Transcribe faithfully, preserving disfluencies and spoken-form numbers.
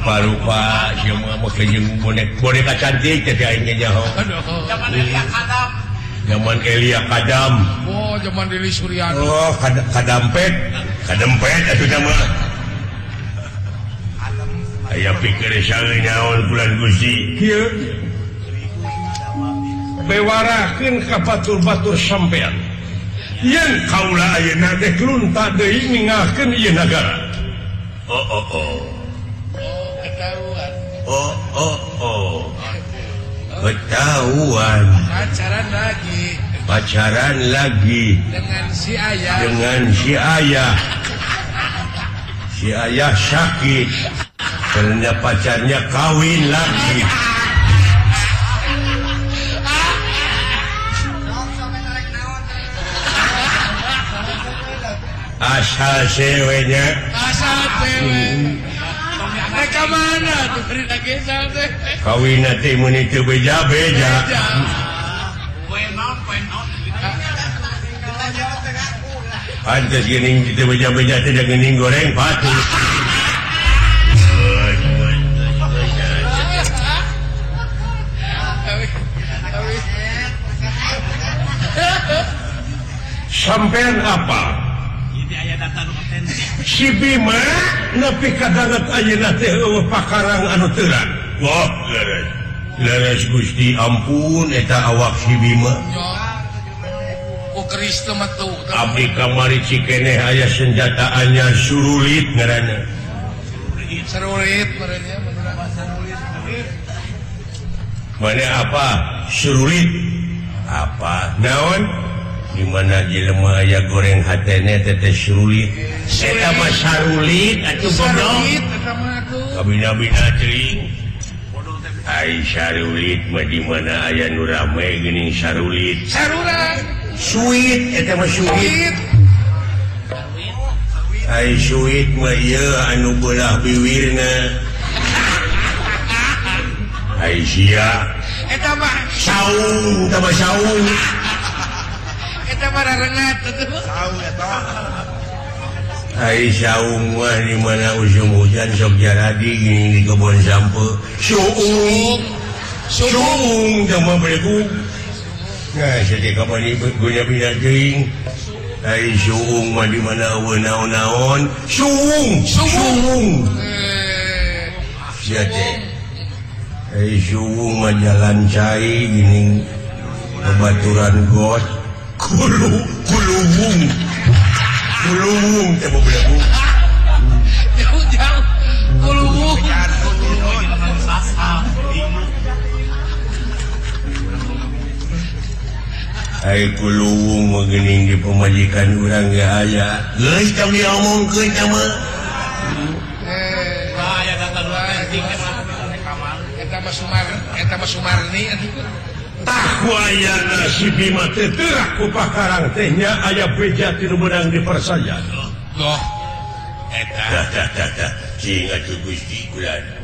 rupa-rupa boneka cantik zaman Elia Kadam zaman Deli Suryani Kadampet Kadampet itu nama aya pikir nyaon bulan Gusti bewarakeun ka batur-batur sampean yen kaula ayeuna teh lunta deui ningalkeun ieu nagara oh oh oh oh oh oh ketahuan pacaran lagi pacaran lagi dengan si ayah dengan si ayah si ayah sakit karena pacarnya kawin lagi asal ceweknya asal cewek mereka mana tuh berita kisah teh kawin nanti menitu beja-beja pantas gening kita beja-beja tidak gening goreng patu sampean apa si Bima nepi kadanget ayeuna teh eueuh pakarang anu teuran wah leres leres Gusti ampun eta awak si Bima ku keris teh mah tuh abdi kamari cikeneh aya senjata anyar surulit ngaranna surulit merenya mana apa surulit apa naon dimana jelema aya goreng hatene teteh surulit eta mah sarulit atuh goblok kabina-bina teuing ai sarulit mah di mana aya nu rame geuning sarulit saruran suit eta mah suit ai suit mah ieu anu beulah biwirna ai sia eta mah saung eta mah saung eta mah rengat tuh saung eta ai saung mah di mana usum hujan sok jaradi gini di kebon sampe suung suung sama beregu nah jadi kamari guna bina teuing ai suung mah di mana eueuh naon-naon suung suung sia teh ai suung mah jalan cai gini babaturan got kulu kuluwung kuluwung teh mau beregu jauh-jauh kuluwung ai kuluwung mah geuning di pemajikan urang ge aya geus tong diomongkeun teh mah eh aya datang eta mah Sumar eta mah Sumarni atuh tah wayana si Bima teh teurak ku pakarang teh nya aya beja ti nu meunang dipersajan loh eta dah dah dah dah cing atuh Gusti kulan